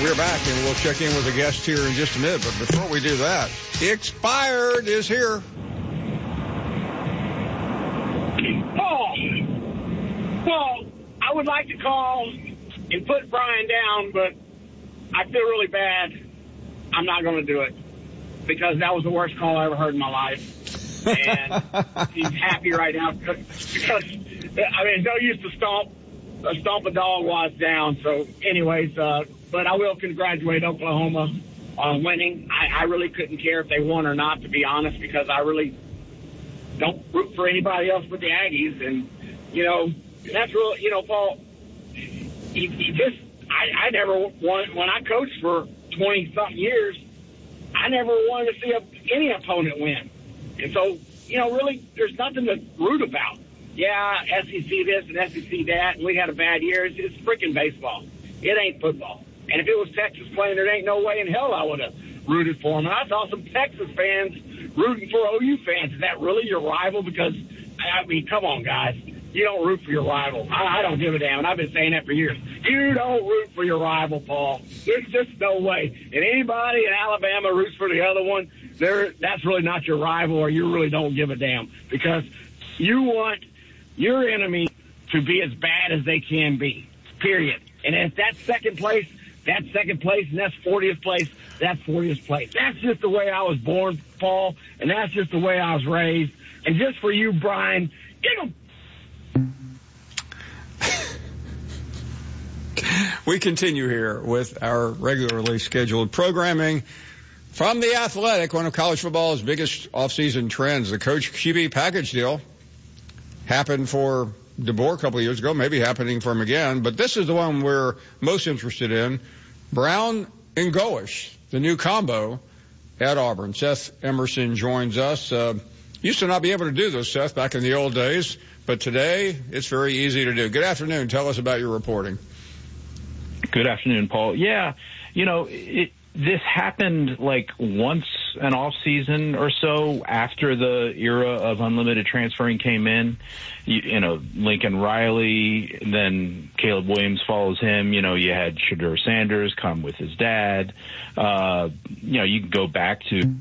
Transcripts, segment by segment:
We're back, and we'll check in with a guest here in just a minute. But before we do that, Expired is here. Paul, I would like to call and put Brian down, but I feel really bad. I'm not going to do it because that was the worst call I ever heard in my life. And he's happy right now because it's no use to stomp a dog while it's down. So anyways, but I will congratulate Oklahoma on winning. I really couldn't care if they won or not, to be honest, because I really don't root for anybody else but the Aggies. And, that's real, Paul, I never won, when I coached for 20-something years, I never wanted to see any opponent win. And so, really, there's nothing to root about. Yeah, SEC this and SEC that, and we had a bad year. It's freaking baseball. It ain't football. And if it was Texas playing, there ain't no way in hell I would have rooted for them. And I saw some Texas fans rooting for OU fans. Is that really your rival? Because, come on, guys. You don't root for your rival. I don't give a damn, and I've been saying that for years. You don't root for your rival, Paul. There's just no way. And anybody in Alabama roots for the other one, that's really not your rival, or you really don't give a damn, because you want your enemy to be as bad as they can be, period. And if that's second place, and that's 40th place, that's 40th place. That's just the way I was born, Paul, and that's just the way I was raised. And just for you, Brian, give them. We continue here with our regularly scheduled programming from The Athletic, one of college football's biggest off-season trends. The Coach QB package deal happened for DeBoer a couple of years ago, maybe happening for him again, but this is the one we're most interested in. Brown and Golesh, the new combo at Auburn. Seth Emerson joins us. Used to not be able to do this, Seth, back in the old days, but today it's very easy to do. Good afternoon. Tell us about your reporting. Good afternoon, Paul. Yeah, this happened like once an off season or so after the era of unlimited transferring came in. Lincoln Riley, then Caleb Williams follows him. You had Shedeur Sanders come with his dad. You can go back to.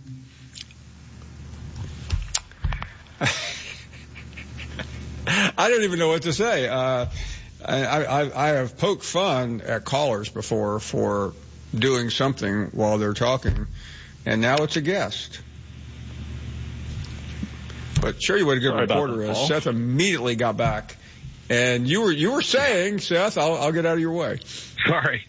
I don't even know what to say. I have poked fun at callers before for doing something while they're talking, and now it's a guest. But show you what a good reporter is. Seth immediately got back, and you were saying, Seth, I'll get out of your way. Sorry.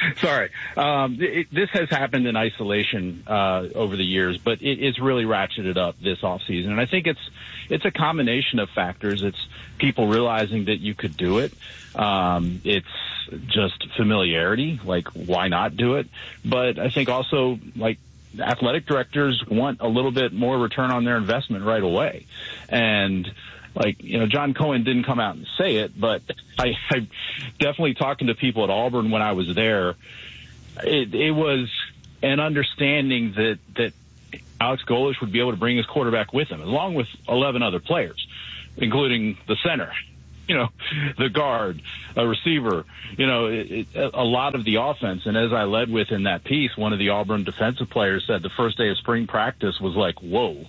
This has happened in isolation over the years, but it's really ratcheted up this offseason. And I think it's a combination of factors. It's people realizing that you could do it. It's just familiarity, like why not do it? But I think also like athletic directors want a little bit more return on their investment right away. And John Cohen didn't come out and say it, but I definitely talking to people at Auburn when I was there, it was an understanding that Alex Golesh would be able to bring his quarterback with him, along with 11 other players, including the center, the guard, a receiver, a lot of the offense. And as I led with in that piece, one of the Auburn defensive players said the first day of spring practice was like, whoa.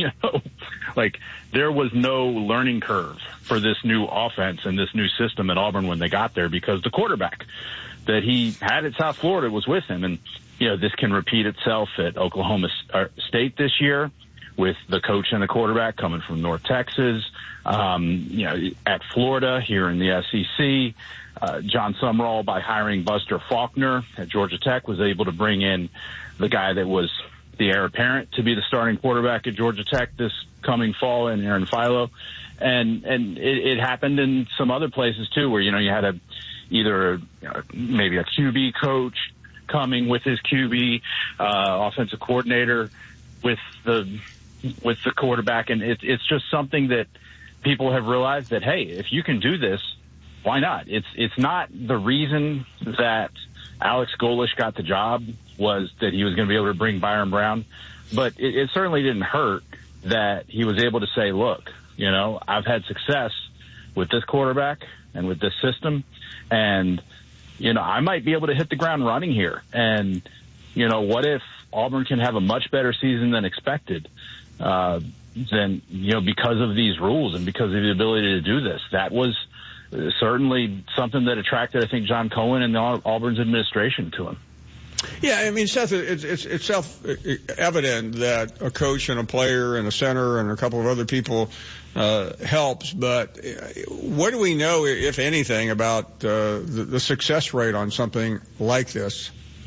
There was no learning curve for this new offense and this new system at Auburn when they got there, because the quarterback that he had at South Florida was with him. And, this can repeat itself at Oklahoma State this year with the coach and the quarterback coming from North Texas. At Florida here in the SEC, John Sumrall, by hiring Buster Faulkner at Georgia Tech, was able to bring in the guy that was the heir apparent to be the starting quarterback at Georgia Tech this coming fall, in Aaron Philo. And it happened in some other places too, where, you had maybe a QB coach coming with his QB, offensive coordinator with the quarterback. And it's just something that people have realized that, hey, if you can do this, why not? It's not the reason that Alex Golesh got the job was that he was going to be able to bring Byron Brown, but it certainly didn't hurt that he was able to say, look, I've had success with this quarterback and with this system, and I might be able to hit the ground running here. And, what if Auburn can have a much better season than expected? Then, because of these rules and because of the ability to do this, that was certainly something that attracted, I think, John Cohen and Auburn's administration to him. Yeah, I mean, Seth, it's self-evident that a coach and a player and a center and a couple of other people helps. But what do we know, if anything, about the success rate on something like this?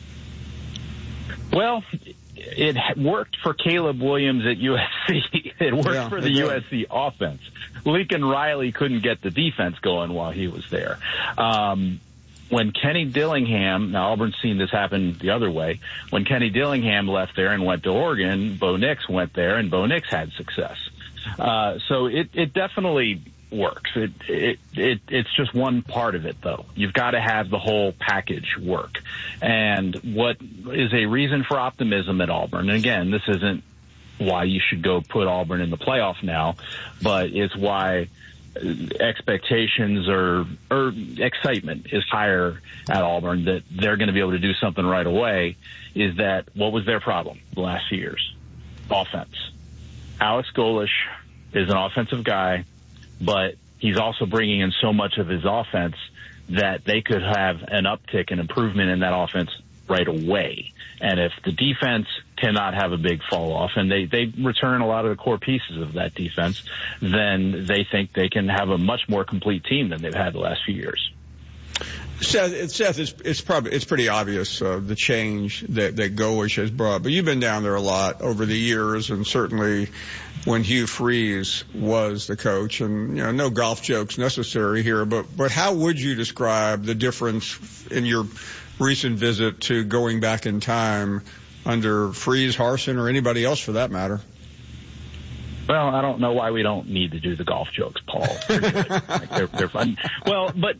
Well, it worked for Caleb Williams at USC. It worked for the USC offense. Lincoln Riley couldn't get the defense going while he was there. When Kenny Dillingham, now Auburn's seen this happen the other way, when Kenny Dillingham left there and went to Oregon, Bo Nix went there and Bo Nix had success. So it definitely works. It's just one part of it, though. You've got to have the whole package work. And what is a reason for optimism at Auburn, and again, this isn't why you should go put Auburn in the playoff now, but it's why expectations or excitement is higher at Auburn that they're going to be able to do something right away, is that what was their problem the last few years? Offense. Alex Golesh is an offensive guy, but he's also bringing in so much of his offense that they could have an uptick and improvement in that offense right away. And if the defense cannot have a big fall off, and they return a lot of the core pieces of that defense, then they think they can have a much more complete team than they've had the last few years. Seth, it's pretty obvious the change that Golesh has brought. But you've been down there a lot over the years, and certainly when Hugh Freeze was the coach. And no golf jokes necessary here, but how would you describe the difference in your recent visit to going back in time under Freeze, Harsin, or anybody else for that matter? Well, I don't know why we don't need to do the golf jokes, Paul. They're fun. Well, but,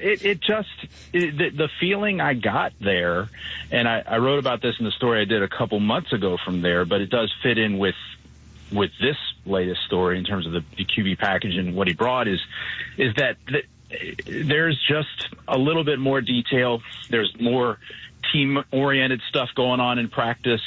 the feeling I got there, and I wrote about this in the story I did a couple months ago from there, but it does fit in with this latest story in terms of the QB package and what he brought is that there's just a little bit more detail. There's more team-oriented stuff going on in practice.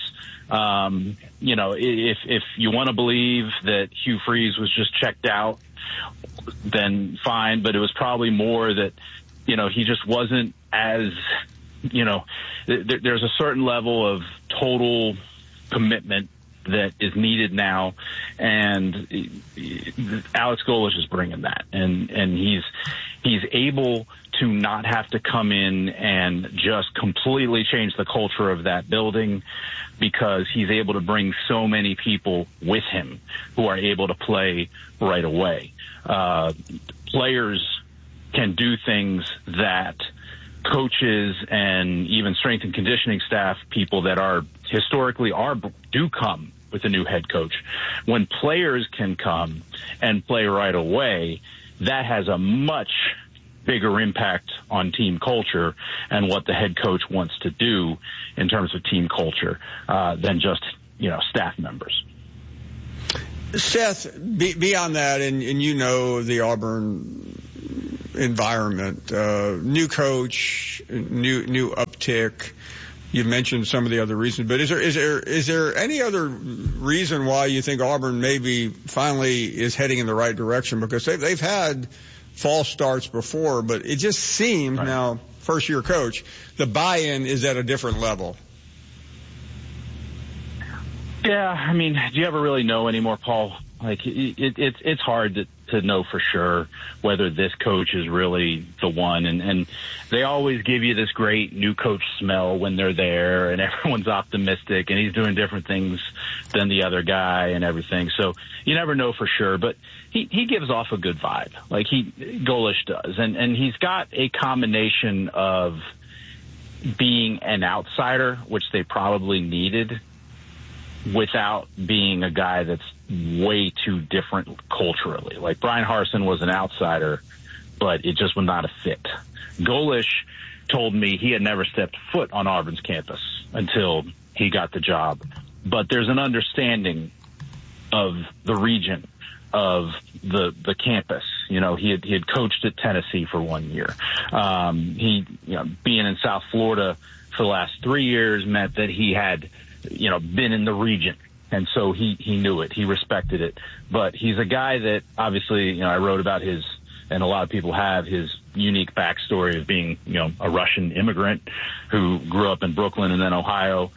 If you want to believe that Hugh Freeze was just checked out, then fine. But it was probably more that, he just wasn't as, there's a certain level of total commitment that is needed now, and Alex Golesh is bringing that, and he's able to not have to come in and just completely change the culture of that building, because he's able to bring so many people with him who are able to play right away. Players can do things that coaches and even strength and conditioning staff, people that are historically do come with a new head coach. When players can come and play right away, that has a much bigger impact on team culture and what the head coach wants to do in terms of team culture than just, staff members. Seth, beyond that, and the Auburn environment, new coach, new uptick. You mentioned some of the other reasons, but is there any other reason why you think Auburn maybe finally is heading in the right direction? Because they've had false starts before, but it just seems now, first year coach, the buy-in is at a different level. Yeah, I mean, do you ever really know anymore, Paul? Like, it's hard to know for sure whether this coach is really the one. And they always give you this great new coach smell when they're there, and everyone's optimistic, and he's doing different things than the other guy and everything. So you never know for sure, but he gives off a good vibe, like Golesh does. And he's got a combination of being an outsider, which they probably needed, without being a guy that's way too different culturally. Like Brian Harsin was an outsider, but it just was not a fit. Golesh told me he had never stepped foot on Auburn's campus until he got the job. But there's an understanding of the region of the campus. You know, he had coached at Tennessee for 1 year. Being in South Florida for the last 3 years meant that he had, been in the region. And so he knew it. He respected it. But he's a guy that obviously, I wrote about his, and a lot of people have, his unique backstory of being, a Russian immigrant who grew up in Brooklyn and then Ohio.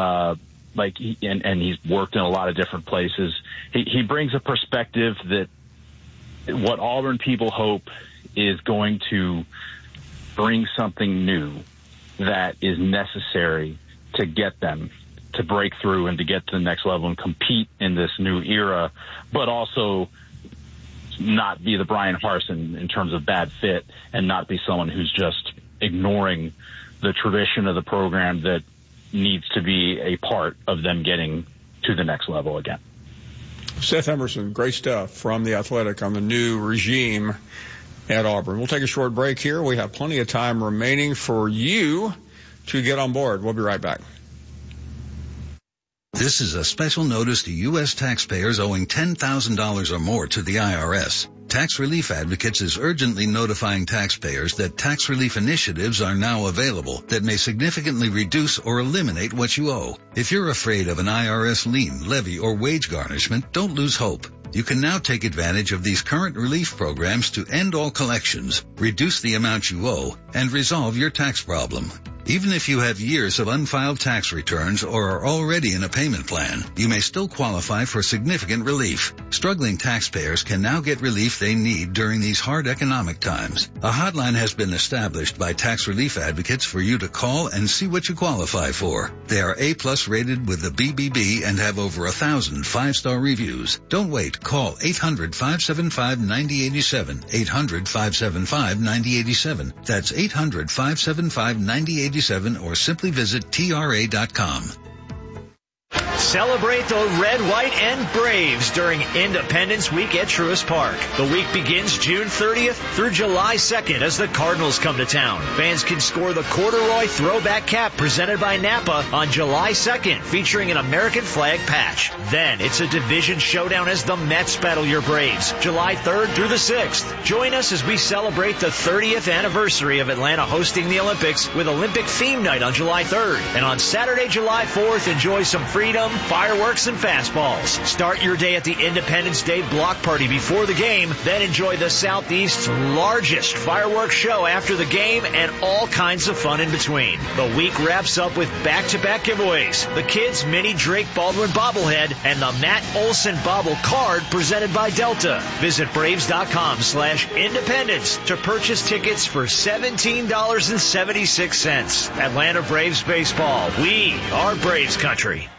And he's worked in a lot of different places. He brings a perspective that what Auburn people hope is going to bring something new that is necessary to get them to break through and to get to the next level and compete in this new era, but also not be the Brian Harsin in terms of bad fit and not be someone who's just ignoring the tradition of the program that needs to be a part of them getting to the next level again. Seth Emerson, great stuff from The Athletic on the new regime at Auburn. We'll take a short break here. We have plenty of time remaining for you to get on board. We'll be right back. This is a special notice to U.S. taxpayers owing $10,000 or more to the IRS. Tax Relief Advocates is urgently notifying taxpayers that tax relief initiatives are now available that may significantly reduce or eliminate what you owe. If you're afraid of an IRS lien, levy, or wage garnishment, don't lose hope. You can now take advantage of these current relief programs to end all collections, reduce the amount you owe, and resolve your tax problem. Even if you have years of unfiled tax returns or are already in a payment plan, you may still qualify for significant relief. Struggling taxpayers can now get relief they need during these hard economic times. A hotline has been established by Tax Relief Advocates for you to call and see what you qualify for. They are A+ rated with the BBB and have over 1,000 5-star reviews. Don't wait. Call 800-575-9087. 800-575-9087. That's 800-575-9087. Or simply visit TRA.com. Celebrate the red, white, and Braves during Independence Week at Truist Park. The week begins June 30th through July 2nd as the Cardinals come to town. Fans can score the corduroy throwback cap presented by Napa on July 2nd, featuring an American flag patch. Then it's a division showdown as the Mets battle your Braves, July 3rd through the 6th. Join us as we celebrate the 30th anniversary of Atlanta hosting the Olympics with Olympic theme night on July 3rd. And on Saturday, July 4th, enjoy some freedom, fireworks, and fastballs. Start your day at the Independence Day block party before the game, then enjoy the Southeast's largest fireworks show after the game and all kinds of fun in between. The week wraps up with back-to-back giveaways, the kids' mini Drake Baldwin bobblehead and the Matt Olson bobble card presented by Delta. Visit Braves.com/independence to purchase tickets for $17.76. Atlanta Braves baseball. We are Braves country.